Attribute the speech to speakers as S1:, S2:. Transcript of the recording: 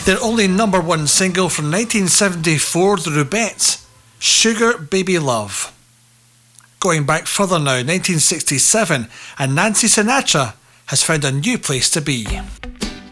S1: Their only number one single from 1974, The Rubettes, Sugar Baby Love. Going back further now, 1967, and Nancy Sinatra has found a new place to be.